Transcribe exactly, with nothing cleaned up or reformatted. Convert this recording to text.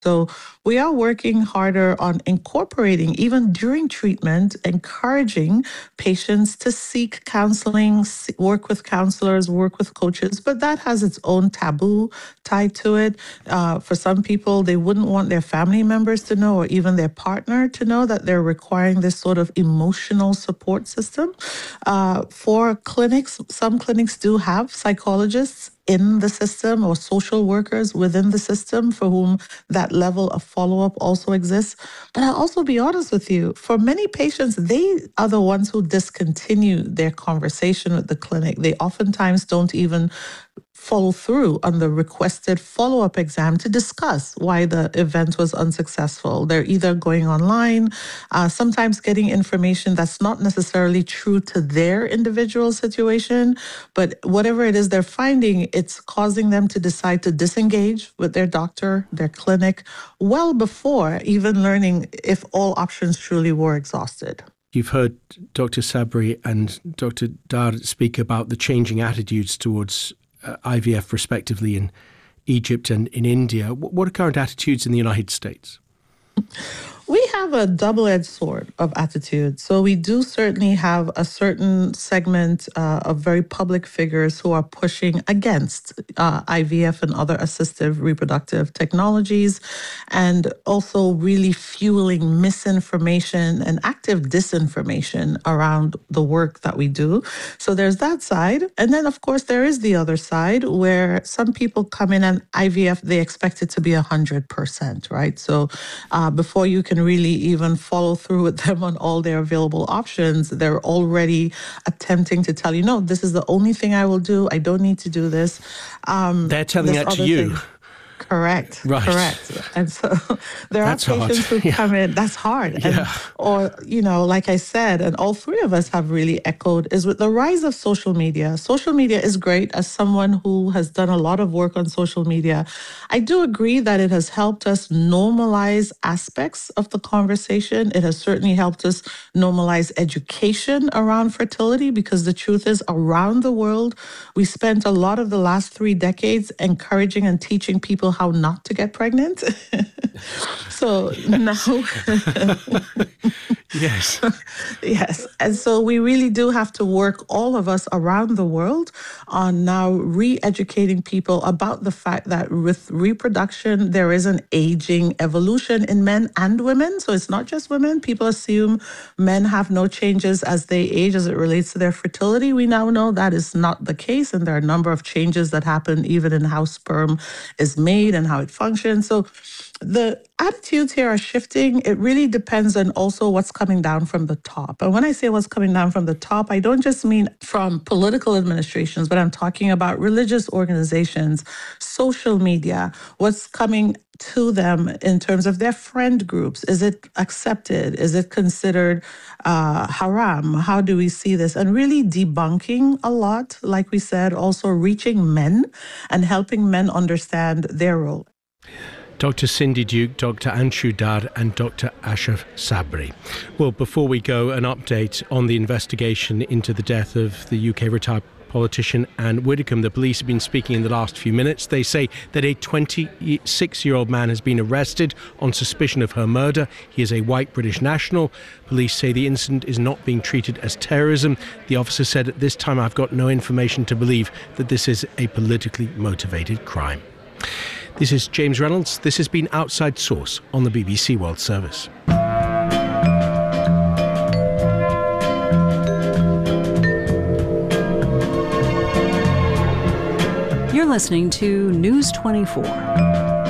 So we are working harder on incorporating, even during treatment, encouraging patients to seek counseling, work with counselors, work with coaches, but that has its own taboo tied to it. Uh, for some people, they wouldn't want their family members to know or even their partner to know that they're requiring this sort of emotional support system. Uh, for clinics, some clinics do have psychologists in the system or social workers within the system for whom that level of follow-up also exists. But I'll also be honest with you, for many patients, they are the ones who discontinue their conversation with the clinic. They oftentimes don't even follow through on the requested follow-up exam to discuss why the event was unsuccessful. They're either going online, uh, sometimes getting information that's not necessarily true to their individual situation, but whatever it is they're finding, it's causing them to decide to disengage with their doctor, their clinic, well before even learning if all options truly were exhausted. You've heard Doctor Sabri and Doctor Dar speak about the changing attitudes towards uh, I V F, respectively, in Egypt and in India. What are current attitudes in the United States? We have a double-edged sword of attitude. So we do certainly have a certain segment uh, of very public figures who are pushing against uh, I V F and other assistive reproductive technologies, and also really fueling misinformation and active disinformation around the work that we do. So there's that side. And then, of course, there is the other side where some people come in and I V F, they expect it to be one hundred percent, right? So uh, before you can really even follow through with them on all their available options, they're already attempting to tell you, no, this is the only thing I will do. I don't need to do this. Um, They're telling that to you. Thing. Correct. Right. Correct. And so there that's are patients hard. who yeah. come in, that's hard. And, yeah. Or, you know, like I said, and all three of us have really echoed, is with the rise of social media. Social media is great. As someone who has done a lot of work on social media, I do agree that it has helped us normalize aspects of the conversation. It has certainly helped us normalize education around fertility, because the truth is, around the world, we spent a lot of the last three decades encouraging and teaching people how not to get pregnant. So now... yes. Yes. And so we really do have to work, all of us around the world, on now re-educating people about the fact that with reproduction, there is an aging evolution in men and women. So it's not just women. People assume men have no changes as they age as it relates to their fertility. We now know that is not the case. And there are a number of changes that happen even in how sperm is made and how it functions. So the attitudes here are shifting. It really depends on also what's coming down from the top. And when I say what's coming down from the top, I don't just mean from political administrations, but I'm talking about religious organizations, social media, what's coming to them in terms of their friend groups. Is it accepted? Is it considered uh, haram? How do we see this? And really debunking a lot, like we said, also reaching men and helping men understand their role. Doctor Cindy Duke, Doctor Anshu Dar and Doctor Ashraf Sabri. Well, before we go, an update on the investigation into the death of the U K retired politician Anne Widdecombe. The police have been speaking in the last few minutes. They say that a twenty-six-year-old man has been arrested on suspicion of her murder. He is a white British national. Police say the incident is not being treated as terrorism. The officer said, at this time, I've got no information to believe that this is a politically motivated crime. This is James Reynolds. This has been Outside Source on the B B C World Service. You're listening to News twenty-four.